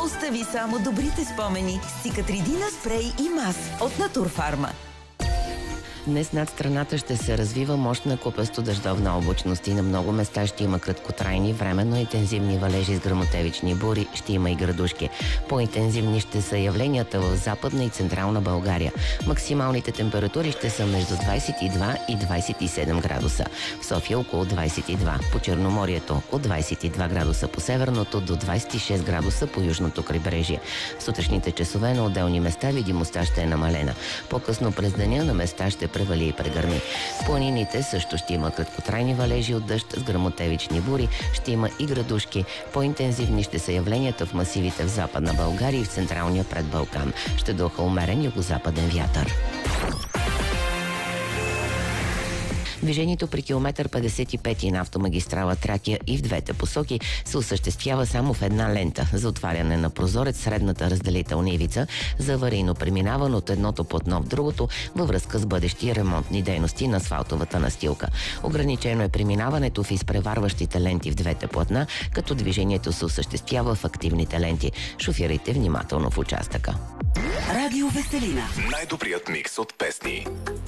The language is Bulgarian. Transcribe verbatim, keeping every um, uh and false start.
Остави само добрите спомени с Цикатридина спрей и мас от Натурфарма. Днес над страната ще се развива мощна купесто-дъждовна облачност и на много места ще има краткотрайни, временно интензивни валежи с гръмотевични бури, ще има и градушки. По-интензивни ще са явленията в Западна и Централна България. Максималните температури ще са между двадесет и два и двадесет и седем градуса. В София около двадесет и два, по Черноморието от двадесет и два градуса по северното до двадесет и шест градуса по южното крайбрежие. В сутрешните часове на отделни места видимостта ще е намалена. По-късно през деня на места ще превали и прегърми. В планините също ще има краткотрайни валежи от дъжд с гръмотевични бури, ще има и градушки. По-интензивни ще са явленията в масивите в Западна България и в Централния предбалкан. Ще духа умерен югозападен вятър. Движението при километър петдесет и пет на автомагистрала Тракия и в двете посоки се осъществява само в една лента за отваряне на прозорец средната разделителна ивица за аварийно преминаване от едното платно в другото във връзка с бъдещи ремонтни дейности на асфалтовата настилка. Ограничено е преминаването в изпреварващите ленти в двете платна, като движението се осъществява в активните ленти. Шофирайте внимателно в участъка. Радио Веселина. Най-добрият микс от песни.